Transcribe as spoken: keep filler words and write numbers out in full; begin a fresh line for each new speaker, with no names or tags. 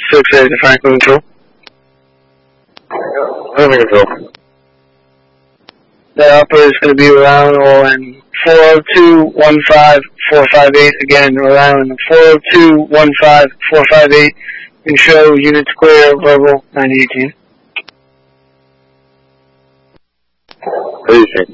six eight to Franklin Control.
Franklin Control.
The operator is going to be around on four oh two one five four five eight. Again, around four oh two one five four five eight. You can show units clear, verbal, ninety eighteen.
Eighteen.